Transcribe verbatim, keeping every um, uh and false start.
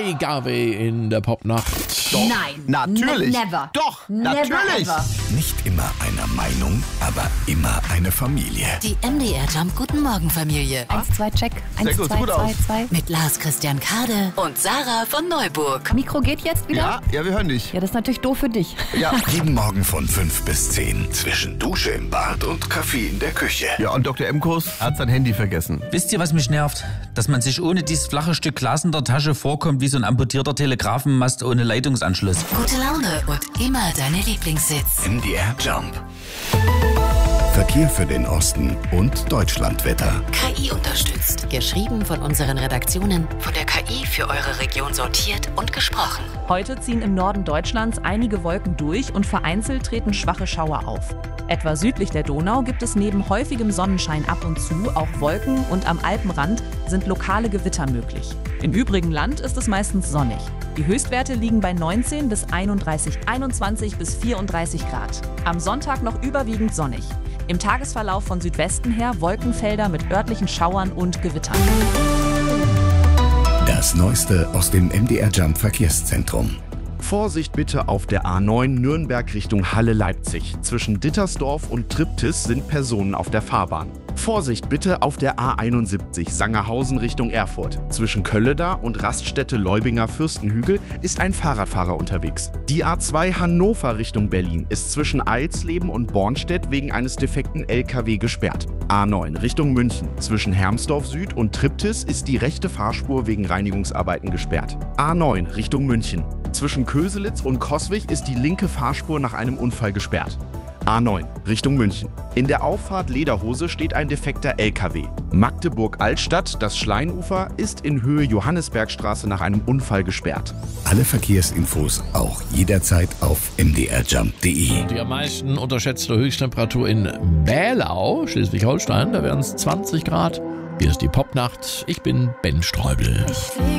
Marvin Gaye in der Popnacht. Doch. Nein. Natürlich. Ne- never. Doch, Never natürlich. ever. Nicht immer einer Meinung, aber immer eine Familie. Die M D R Jump Guten Morgen Familie. Eins, zwei, check. Eins, Sehr gut, zwei, gut zwei, aus. zwei. Mit Lars Christian Kade und Sarah von Neuburg. Mikro geht jetzt wieder? Ja, ja, wir hören dich. Ja, das ist natürlich doof für dich. Ja. Jeden Morgen von fünf bis zehn. Zwischen Dusche im Bad und Kaffee in der Küche. Ja, und Doktor Emkus hat sein Handy vergessen. Wisst ihr, was mich nervt? Dass man sich ohne dieses flache Stück Glas in der Tasche vorkommt wie so ein amputierter Telegrafenmast ohne Leitungsanschluss. Gute Laune und immer deine Lieblingssitz. M D R Jump. Verkehr für den Osten und Deutschlandwetter. K I unterstützt. Geschrieben von unseren Redaktionen. Von der K I für eure Region sortiert und gesprochen. Heute ziehen im Norden Deutschlands einige Wolken durch und vereinzelt treten schwache Schauer auf. Etwa südlich der Donau gibt es neben häufigem Sonnenschein ab und zu auch Wolken und am Alpenrand sind lokale Gewitter möglich. Im übrigen Land ist es meistens sonnig. Die Höchstwerte liegen bei neunzehn bis einunddreißig, einundzwanzig bis vierunddreißig Grad. Am Sonntag noch überwiegend sonnig. Im Tagesverlauf von Südwesten her Wolkenfelder mit örtlichen Schauern und Gewittern. Das Neueste aus dem M D R Jump Verkehrszentrum. Vorsicht bitte auf der A neun Nürnberg Richtung Halle-Leipzig. Zwischen Dittersdorf und Triptis sind Personen auf der Fahrbahn. Vorsicht bitte auf der A einundsiebzig Sangerhausen Richtung Erfurt. Zwischen Kölleda und Raststätte Leubinger Fürstenhügel ist ein Fahrradfahrer unterwegs. Die A zwei Hannover Richtung Berlin ist zwischen Eilsleben und Bornstedt wegen eines defekten L K W gesperrt. A neun Richtung München. Zwischen Hermsdorf Süd und Triptis ist die rechte Fahrspur wegen Reinigungsarbeiten gesperrt. A neun Richtung München. Zwischen Köselitz und Coswig ist die linke Fahrspur nach einem Unfall gesperrt. A neun Richtung München. In der Auffahrt Lederhose steht ein defekter L K W. Magdeburg-Altstadt, das Schleinufer, ist in Höhe Johannisbergstraße nach einem Unfall gesperrt. Alle Verkehrsinfos auch jederzeit auf m d r jump punkt d e. Die am meisten unterschätzte Höchsttemperatur in Bälau, Schleswig-Holstein, da wären es zwanzig Grad. Hier ist die Popnacht. Ich bin Ben Streubel. Ich